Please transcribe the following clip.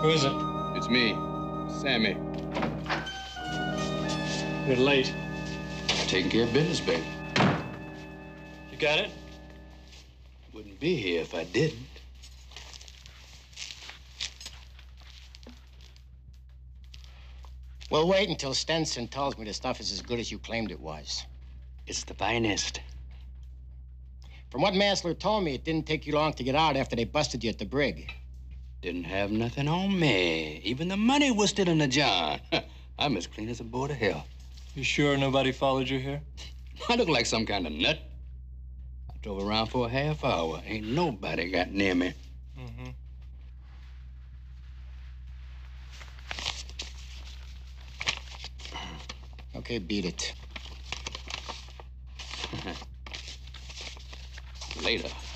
Who is it? It's me, Sammy. You're late. Taking care of business, baby. You got it? Wouldn't be here if I didn't. We'll wait until Stenson tells me the stuff is as good as you claimed it was. It's the finest. From what Mansler told me, it didn't take you long to get out after they busted you at the brig. Didn't have nothing on me. Even the money was still in the jar. I'm as clean as a board of hell. You sure nobody followed you here? I look like some kind of nut. I drove around for a half hour. Ain't nobody got near me. Mm-hmm. Okay, beat it. Later.